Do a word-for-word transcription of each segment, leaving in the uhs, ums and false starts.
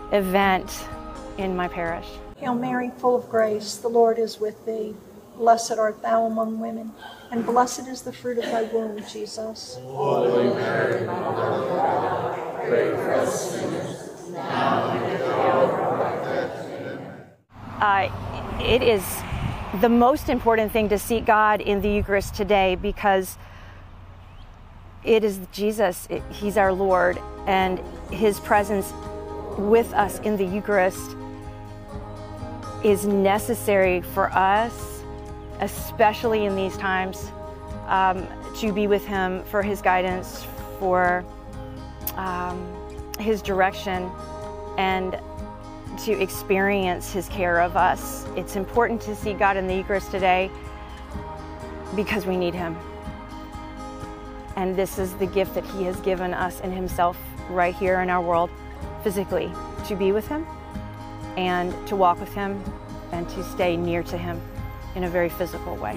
event in my parish. Hail Mary, full of grace, the Lord is with thee. Blessed art thou among women, and blessed is the fruit of thy womb, Jesus. Holy Mary, Mother of God, pray for us sinners, now and at the hour of our death. Amen. Uh, it is the most important thing to seek God in the Eucharist today, because it is Jesus. It, he's our Lord, and his presence with us in the Eucharist is necessary for us, especially in these times, um, to be with him for his guidance, for um, his direction, and to experience his care of us. It's important to see God in the Eucharist today because we need him. And this is the gift that he has given us in himself right here in our world, physically, to be with him and to walk with him and to stay near to him in a very physical way.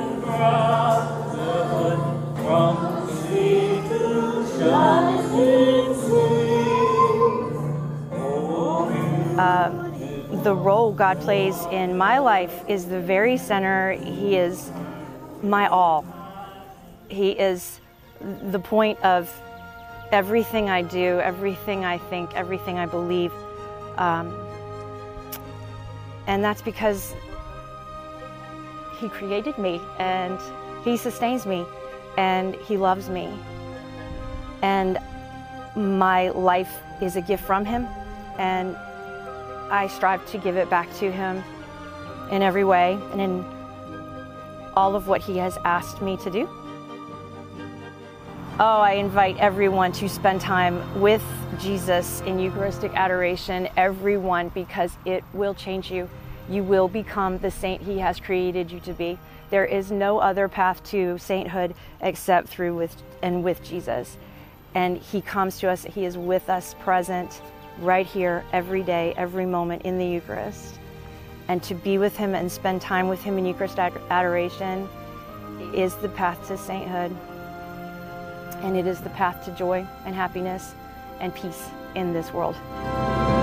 Uh, the role God plays in my life is the very center. He is my all. He is the point of everything I do, everything I think, everything I believe. Um, and that's because he created me, and he sustains me, and he loves me. And my life is a gift from him, and I strive to give it back to him in every way and in all of what he has asked me to do. Oh, I invite everyone to spend time with Jesus in Eucharistic adoration, everyone, because it will change you. You will become the saint he has created you to be. There is no other path to sainthood except through with and with Jesus. And he comes to us, he is with us, present, right here, every day, every moment in the Eucharist. And to be with him and spend time with him in Eucharistic adoration is the path to sainthood. And it is the path to joy and happiness and peace in this world.